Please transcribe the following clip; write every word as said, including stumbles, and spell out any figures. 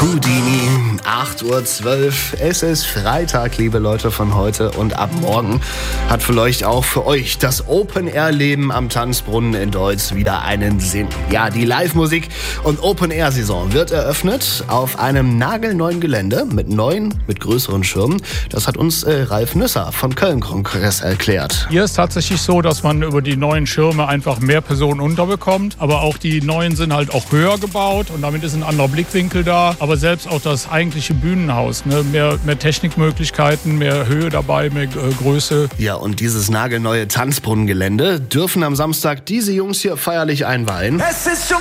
Houdini, acht Uhr zwölf. Es ist Freitag, liebe Leute von heute. Und ab morgen hat vielleicht auch für euch das Open-Air-Leben am Tanzbrunnen in Deutz wieder einen Sinn. Ja, die Live-Musik- und Open-Air-Saison wird eröffnet auf einem nagelneuen Gelände mit neuen, mit größeren Schirmen. Das hat uns äh, Ralf Nüsser von Köln-Kongress erklärt. Hier ist tatsächlich so, dass man über die neuen Schirme einfach mehr Personen unterbekommt. Aber auch die neuen sind halt auch höher gebaut und damit ist ein anderer Blickwinkel da. Aber selbst auch das eigentliche Bühnenhaus, ne? mehr, mehr Technikmöglichkeiten, mehr Höhe dabei, mehr äh, Größe. Ja, und dieses nagelneue Tanzbrunnengelände dürfen am Samstag diese Jungs hier feierlich einweihen. Es ist schon